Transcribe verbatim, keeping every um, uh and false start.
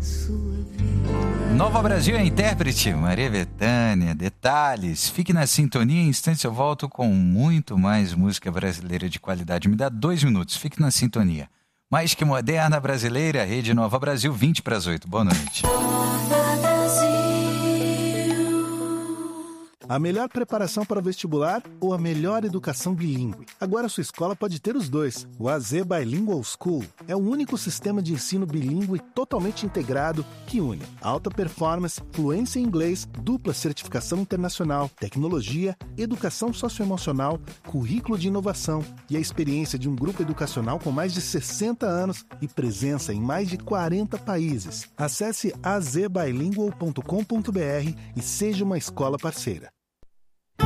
Nova Brasil é intérprete, Maria Bethânia. Detalhes, fique na sintonia, em instantes eu volto com muito mais música brasileira de qualidade. Me dá dois minutos, fique na sintonia. Mais que moderna brasileira, Rede Nova Brasil, vinte para as oito. Boa noite. A melhor preparação para o vestibular ou a melhor educação bilíngue? Agora sua escola pode ter os dois. O A Z Bilingual School é o único sistema de ensino bilíngue totalmente integrado que une alta performance, fluência em inglês, dupla certificação internacional, tecnologia, educação socioemocional, currículo de inovação e a experiência de um grupo educacional com mais de sessenta anos e presença em mais de quarenta países. Acesse a z bilingual ponto com ponto b r e seja uma escola parceira.